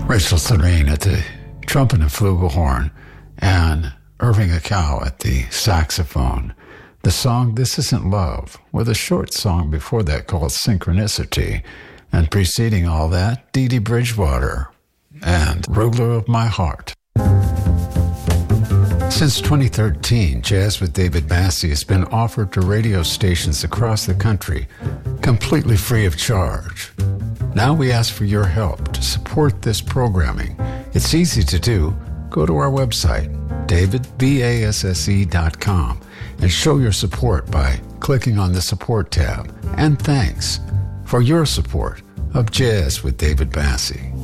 Rachel Serene at the trumpet and flugelhorn, and Irving Akau at the saxophone. The song This Isn't Love, with a short song before that called Synchronicity, and preceding all that, Dee Dee Bridgewater and Ruler of My Heart. Since 2013, Jazz with David Massey has been offered to radio stations across the country, completely free of charge. Now we ask for your help to support this programming. It's easy to do. Go to our website, davidbasse.com, and show your support by clicking on the support tab. And thanks for your support of Jazz with David Massey.